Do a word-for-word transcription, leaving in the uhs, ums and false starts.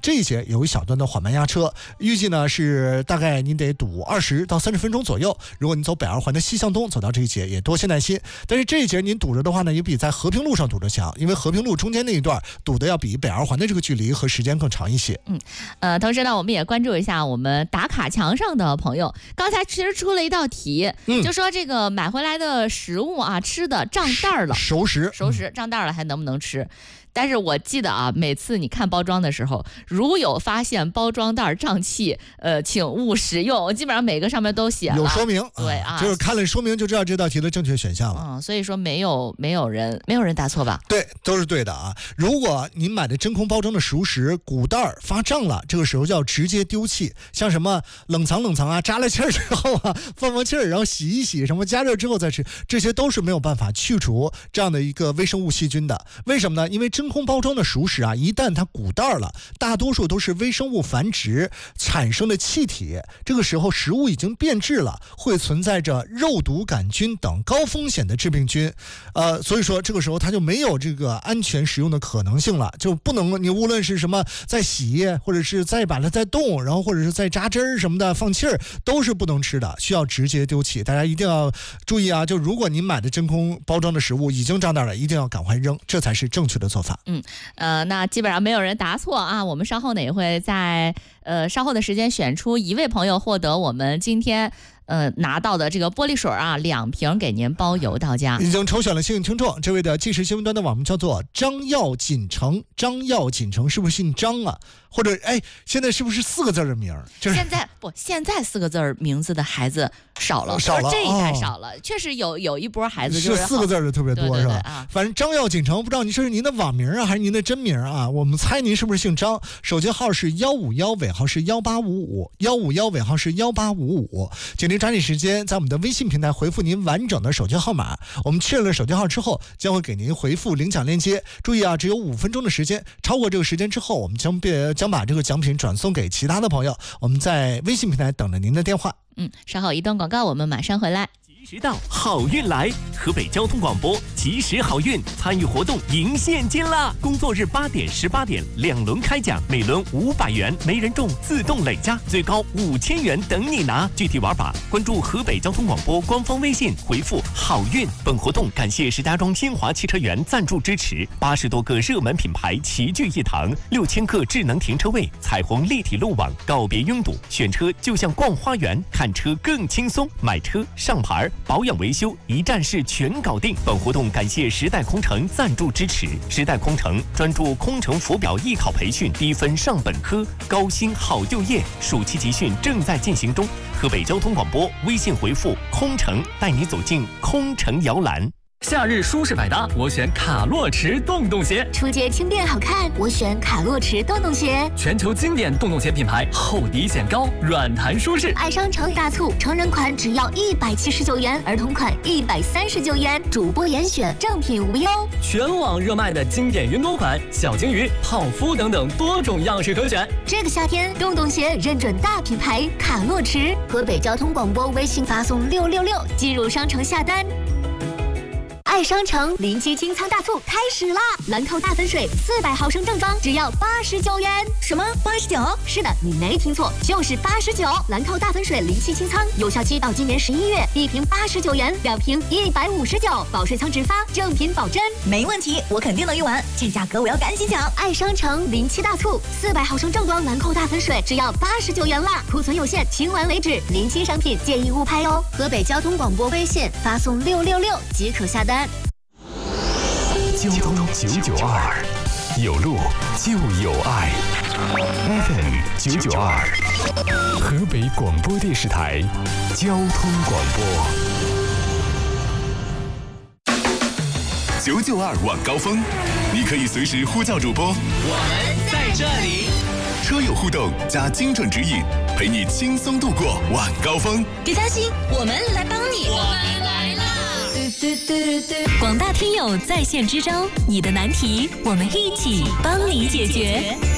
这一节有一小段的缓慢压车，预计呢是大概你得堵二十到三十分钟左右。如果你走北二环的西向东走到这一节，也多些耐心。但是这一节您堵着的话呢，也比在和平路上堵着强，因为和平路中间那一段堵的要比北二环的这个距离和时间更长一些。 嗯，呃，同时呢，我们也关注一下我们打卡墙上的朋友。刚才其实出了一道题，嗯、就说这个买回来的食物啊，吃的胀袋了， 熟食， 熟食胀袋了，还能不能吃？但是我记得啊，每次你看包装的时候，如有发现包装袋胀气，呃，请勿食用。基本上每个上面都写了有说明， 对啊， 就是看了说明就知道这道题的正确选项了。 嗯，所以说没有没有人没有人答错吧？ 对，都是对的啊。如果您买的真空包装的熟食鼓袋发胀了，这个时候就要直接丢弃。像什么冷藏冷藏啊，扎了气儿之后啊，放放气儿，然后洗一洗，什么加热之后再吃，这些都是没有办法去除这样的一个微生物细菌的。为什么呢？因为真空包装的熟食啊，一旦它鼓袋了，大多数都是微生物繁殖产生的气体，这个时候食物已经变质了，会存在着肉毒杆菌等高风险的致病菌，呃，所以说这个时候它就没有这个安全食用的可能性了，就不能你无论是什么再洗，或者是再把它再冻，然后或者是再榨汁儿什么的放气儿，都是不能吃的，需要直接丢弃。大家一定要注意啊！就如果您买的真空包装的食物已经胀袋了，一定要赶快扔，这才是正确的做法。 嗯，呃，那基本上没有人答错啊。我们稍后呢也会在呃稍后的时间选出一位朋友获得我们今天呃拿到的这个玻璃水啊，两瓶给您包邮到家。 已经抽选了幸运听众，这位的即时新闻端的网名叫做张耀锦城，张耀锦城是不是姓张啊？或者哎，现在是不是四个字的名？就是现在不，现在四个字名字的孩子少了， 少了， 这一代少了，哦、确实有有一波孩子就是四个字的特别多， 对对对是吧？ 啊、 反正张耀锦城，不知道您这是您的网名啊，还是您的真名啊？我们猜您是不是姓张？手机号是幺五幺，尾号是幺八五五，幺五幺尾号是幺八五五，请您抓紧时间在我们的微信平台回复您完整的手机号码，我们确认了手机号之后，将会给您回复领奖链接。注意啊，只有五分钟的时间，超过这个时间之后，我们将别将把这个奖品转送给其他的朋友。我们在微信平台等着您的电话。 嗯，稍后一段广告，我们马上回来。 即时到，好运来！河北交通广播即时好运参与活动赢现金啦！工作日八点、十八点两轮开奖，每轮五百元，没人中自动累加，最高五千元等你拿。具体玩法关注河北交通广播官方微信，回复好运。本活动感谢石家庄新华汽车园赞助支持，八十多个热门品牌齐聚一堂，六千个智能停车位，彩虹立体路网，告别拥堵，选车就像逛花园，看车更轻松，买车上牌。保养维修一站式全搞定。本活动感谢时代空乘赞助支持。时代空乘专注空乘浮表艺考培训，低分上本科，高薪好就业。暑期集训正在进行中。河北交通广播微信回复空乘，带你走进空乘摇篮。 夏日舒适百搭，我选卡洛驰洞洞鞋。 出街轻便好看，我选卡洛驰洞洞鞋。 全球经典洞洞鞋品牌，厚底显高，软弹舒适。 爱商城大促，成人款只要一百七十九元，儿童款一百三十九元，主播严选，正品无忧。 全网热卖的经典云朵款、小金鱼、泡芙等等多种样式可选。 这个夏天，洞洞鞋认准大品牌卡洛驰。河北交通广播微信发送六六六进入商城下单。爱商城临期清仓大促开始啦！兰蔻大粉水四百毫升正装只要八十九元。什么八十九？是的，你没听错，就是八十九。兰蔻大粉水临期清仓，有效期到今年十一月，一瓶八十九元，两瓶一百五十九，保税仓直发，正品保真。 没问题，我肯定能用完，这价格我要赶紧抢！ 爱商城临期大促，四百毫升正装兰蔻大粉水只要八十九元啦，库存有限，清完为止。临期商品建议勿拍哦。河北交通广播微信发送六六六即可下单。 交通九九二，有路就有爱。F M 九九二，河北广播电视台交通广播。 九九二晚高峰，你可以随时呼叫主播， 我们在这里。 车友互动加精准指引，陪你轻松度过晚高峰。 别担心，我们来帮你。 我们来啦！ 广大听友在线支招，你的难题我们一起帮你解决。